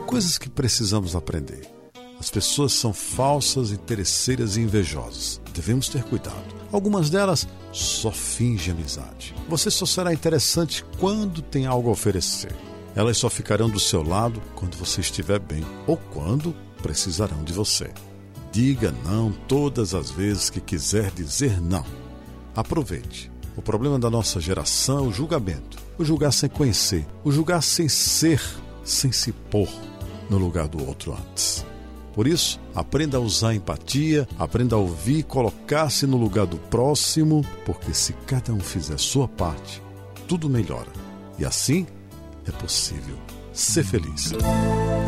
coisas que precisamos aprender. As pessoas são falsas, interesseiras e invejosas. Devemos ter cuidado. Algumas delas só fingem amizade. Você só será interessante quando tem algo a oferecer. Elas só ficarão do seu lado quando você estiver bem ou quando precisarão de você. Diga não todas as vezes que quiser dizer não. Aproveite. O problema da nossa geração é o julgamento. O julgar sem conhecer. O julgar sem ser, sem se pôr no lugar do outro antes. Por isso, aprenda a usar a empatia, aprenda a ouvir e colocar-se no lugar do próximo, porque se cada um fizer sua parte, tudo melhora. E assim é possível ser feliz.